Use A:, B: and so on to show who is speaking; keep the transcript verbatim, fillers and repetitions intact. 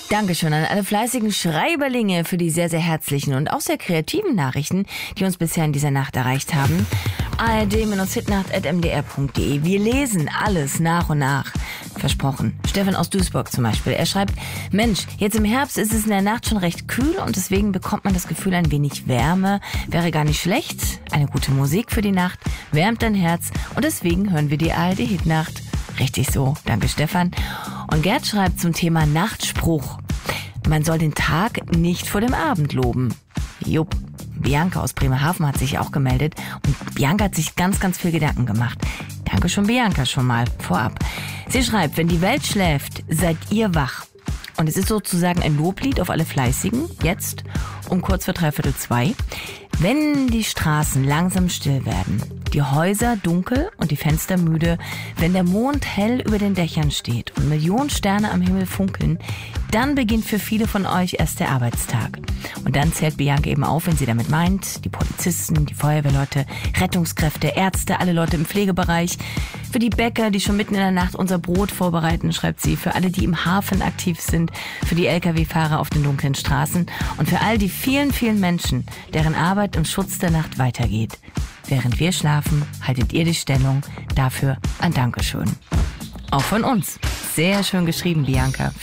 A: Dankeschön an alle fleißigen Schreiberlinge für die sehr, sehr herzlichen und auch sehr kreativen Nachrichten, die uns bisher in dieser Nacht erreicht haben. a r d hitnacht at m d r punkt d e. Wir lesen alles nach und nach. Versprochen. Stefan aus Duisburg zum Beispiel. Er schreibt, Mensch, jetzt im Herbst ist es in der Nacht schon recht kühl und deswegen bekommt man das Gefühl, ein wenig Wärme wäre gar nicht schlecht. Eine gute Musik für die Nacht wärmt dein Herz und deswegen hören wir die A R D-Hitnacht. Richtig so. Danke, Stefan. Und Gerd schreibt zum Thema Nachtspruch. Man soll den Tag nicht vor dem Abend loben. Jupp. Bianca aus Bremerhaven hat sich auch gemeldet und Bianca hat sich ganz, ganz viel Gedanken gemacht. Danke schon, Bianca, schon mal vorab. Sie schreibt, wenn die Welt schläft, seid ihr wach. Und es ist sozusagen ein Loblied auf alle Fleißigen, jetzt um kurz vor dreiviertel zwei. Wenn die Straßen langsam still werden, die Häuser dunkel und die Fenster müde, wenn der Mond hell über den Dächern steht und Millionen Sterne am Himmel funkeln, dann beginnt für viele von euch erst der Arbeitstag. Und dann zählt Bianca eben auf, wenn sie damit meint, die Polizisten, die Feuerwehrleute, Rettungskräfte, Ärzte, alle Leute im Pflegebereich, für die Bäcker, die schon mitten in der Nacht unser Brot vorbereiten, schreibt sie, für alle, die im Hafen aktiv sind, für die L K W-Fahrer auf den dunklen Straßen und für all die vielen, vielen Menschen, deren Arbeit im Schutz der Nacht weitergeht. Während wir schlafen, haltet ihr die Stellung. Dafür ein Dankeschön. Auch von uns. Sehr schön geschrieben, Bianca.